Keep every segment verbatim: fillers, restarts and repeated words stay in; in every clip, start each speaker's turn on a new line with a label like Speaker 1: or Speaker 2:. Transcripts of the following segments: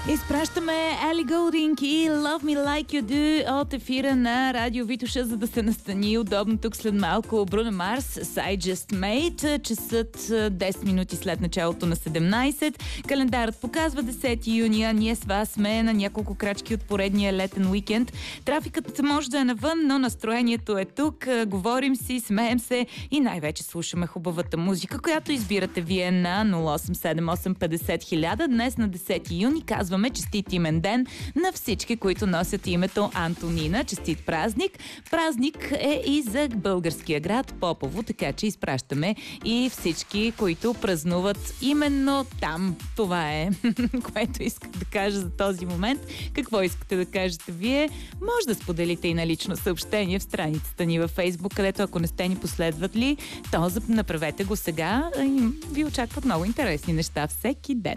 Speaker 1: Изпращаме Ели Голдинг и Love Me Like You Do от ефира на Радио Витоша, за да се настани удобно тук след малко. Бруно Марс с I Just Made. Часът десет минути след началото на седемнайсет. Календарът показва десети юни, а ние с вас сме на няколко крачки от поредния летен уикенд. Трафикът може да е навън, но настроението е тук. Говорим си, смеем се и най-вече слушаме хубавата музика, която избирате вие на нула осем седем осем петдесет хиляда. Днес на десети юни казваме честит имен ден на всички, които носят името Антонина. Честит празник! Празник е и за българския град Попово, така че изпращаме и всички, които празнуват именно там. Това е, което исках да кажа за този момент. Какво искате да кажете вие? Може да споделите и на лично съобщение в страницата ни във Фейсбук, където ако не сте ни последвали, то направете го сега. Ви очакват много интересни неща всеки ден.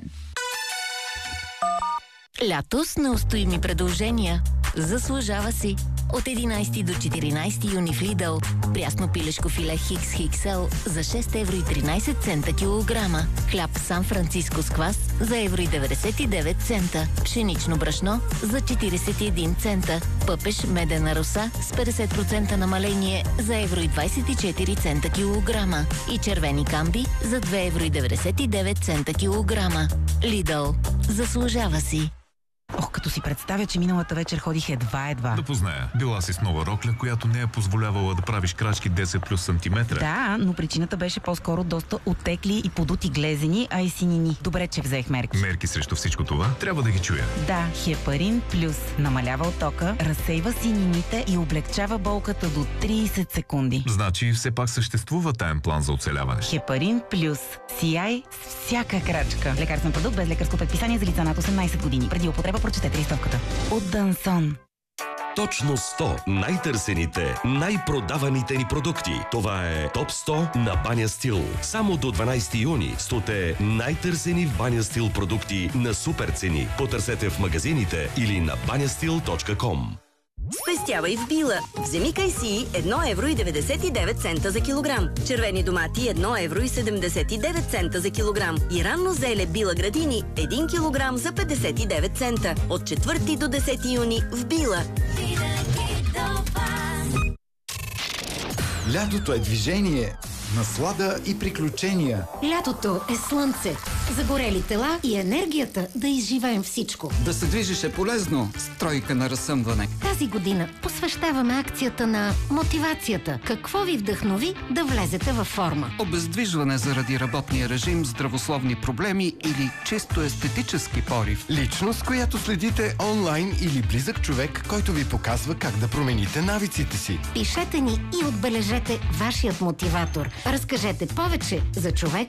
Speaker 2: Лято с неустоими предложения. Заслужава си. От единайсети до четиринайсети юни в Lidl. Прясно пилешко филе Хикс Икс Икс Ел за шест евро и тринайсет цента килограма. Хляб Сан Франциско с квас за евро и деветдесет и девет цента. Пшенично брашно за четирийсет и един цента. Пъпеш медена роса с петдесет процента намаление за евро и двайсет и четири цента килограма. И червени камби за две евро и деветдесет и девет цента килограма. Lidl. Заслужава си.
Speaker 3: Ох, като си представя, че миналата вечер ходих едва-едва.
Speaker 4: Да позная. Била си с нова рокля, която не е позволявала да правиш крачки десет плюс сантиметра.
Speaker 3: Да, но причината беше по-скоро доста отекли и подути глезени, а и синини. Добре, че взех мерки.
Speaker 4: Мерки срещу всичко това трябва да ги чуя.
Speaker 3: Да, Хепарин Плюс намалява оттока, разсейва синините и облегчава болката до трийсет секунди.
Speaker 4: Значи все пак съществува таен план за оцеляване.
Speaker 3: Хепарин Плюс. Сияй с всяка крачка. Лекарствен продукт без лекарско предписание за лица над осемнайсет години. Преди употреба прочетете листовката. От Дансон.
Speaker 5: Точно сто най-търсените, най-продаваните ни продукти. Това е Топ сто на Баня Стил. Само до дванайсети юни стоте най-търсени в Баня Стил продукти на супер цени. Потърсете в магазините или на банястил точка ком.
Speaker 6: Спестявай в Била. Вземи кайсии едно евро и деветдесет и девет цента за килограм. Червени домати едно евро и седемдесет и девет цента за килограм. И ранно зеле Била Градини един килограм за петдесет и девет цента. От четвърти до десети юни в Била.
Speaker 7: Лятото е движение, наслада и приключения.
Speaker 8: Лятото е слънце, загорели тела и енергията да изживеем всичко.
Speaker 9: Да се движиш е полезно с тройка на разсъмване.
Speaker 8: Тази година посвещаваме акцията на мотивацията. Какво ви вдъхнови да влезете във форма?
Speaker 9: Обездвижване заради работния режим, здравословни проблеми или чисто естетически порив.
Speaker 10: Личност, която следите онлайн или близък човек, който ви показва как да промените навиците си.
Speaker 8: Пишете ни и отбележете вашият мотиватор. Разкажете повече за човек,